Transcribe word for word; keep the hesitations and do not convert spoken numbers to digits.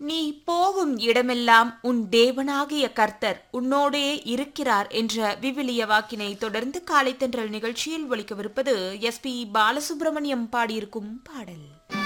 நீ போகும் இடமெல்லாம் உன் தேவனாகிய கர்த்தர் உன்னோடே இருக்கிறார் என்ற விவிலிய வாக்கினை தொடர்ந்து காலை தென்றல் நிகழ்ச்சியில் ஒலிக்கவிருப்பது எஸ் பி பாலசுப்ரமணியம் பாடியிருக்கும் பாடல்.